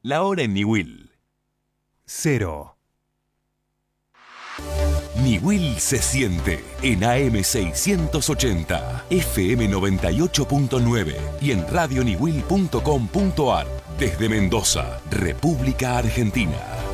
La hora en Niwil. 0. Niwil se siente en AM 680, FM 98.9 y en radioniwil.com.ar desde Mendoza, República Argentina.